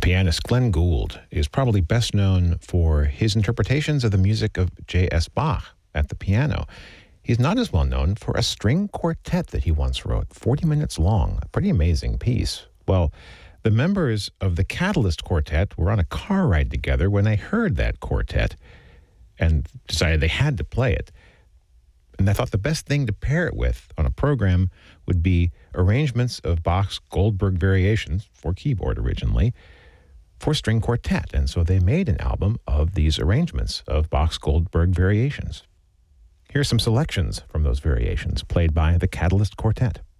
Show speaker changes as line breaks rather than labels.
pianist Glenn Gould is probably best known for his interpretations of the music of J.S. Bach at the piano. He's not as well known for a string quartet that he once wrote, 40 minutes long, a pretty amazing piece. Well, the members of the Catalyst Quartet were on a car ride together when they heard that quartet and decided they had to play it. And I thought the best thing to pair it with on a program would be arrangements of Bach's Goldberg Variations, for keyboard originally, for string quartet. And so they made an album of these arrangements of Bach's Goldberg Variations. Here's some selections from those variations played by the Catalyst Quartet.